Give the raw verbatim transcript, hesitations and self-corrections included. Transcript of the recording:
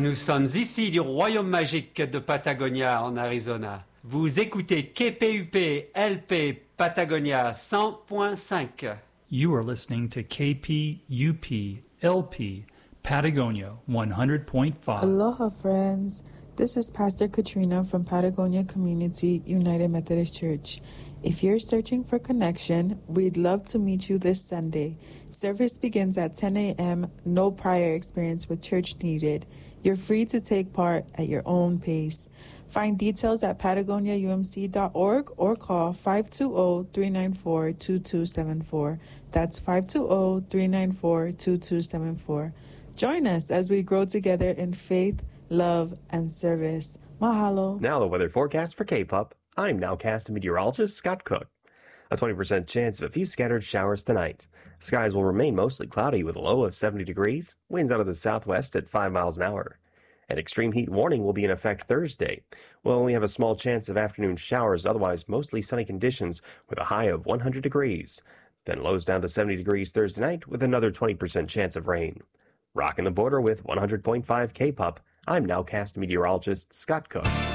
nous sommes ici du Royaume magique de Patagonia en Arizona. Vous écoutez K P U P L P Patagonia cent point cinq. You are listening to K P U P L P Patagonia one hundred point five. Aloha, friends. This is Pastor Katrina from Patagonia Community United Methodist Church. If you're searching for connection, we'd love to meet you this Sunday. Service begins at ten a.m., no prior experience with church needed. You're free to take part at your own pace. Find details at patagonia u m c dot org or call five two zero, three nine four, two two seven four. That's five two zero, three nine four, two two seven four. Join us as we grow together in faith, love, and service. Mahalo. Now the weather forecast for K-P U P. I'm nowcast meteorologist Scott Cook. A twenty percent chance of a few scattered showers tonight. Skies will remain mostly cloudy with a low of seventy degrees, winds out of the southwest at five miles an hour. An extreme heat warning will be in effect Thursday. We'll only have a small chance of afternoon showers, otherwise mostly sunny conditions with a high of one hundred degrees. Then lows down to seventy degrees Thursday night with another twenty percent chance of rain. Rocking the border with one hundred point five K-P U P, I'm nowcast meteorologist Scott Cook.